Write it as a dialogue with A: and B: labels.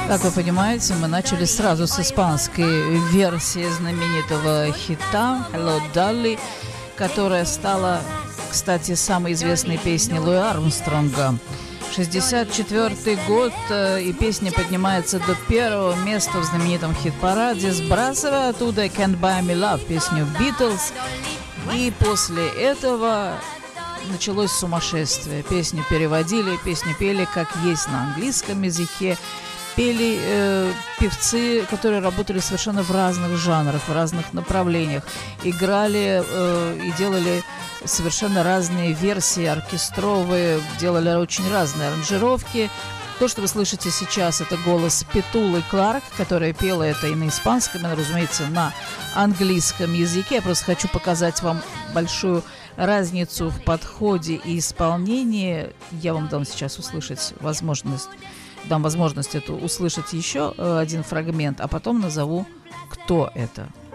A: Как вы понимаете, мы начали сразу с испанской версии знаменитого хита «Hello, Dolly», которая стала, кстати, самой известной песней Луи Армстронга. 1964 год, и песня поднимается до первого места в знаменитом хит-параде, сбрасывая оттуда «Can't Buy Me Love», песню «Beatles». И после этого началось сумасшествие. Песню переводили, песню пели как есть на английском языке. Пели певцы, которые работали совершенно в разных жанрах, в разных направлениях. Играли и делали совершенно разные версии оркестровые, делали очень разные аранжировки. То, что вы слышите сейчас, это голос Петулы Кларк, которая пела это и на испанском, и, разумеется, на английском языке. Я просто хочу показать вам большую разницу в подходе и исполнении. Я вам дам сейчас возможность эту услышать еще один фрагмент, а потом назову, кто это.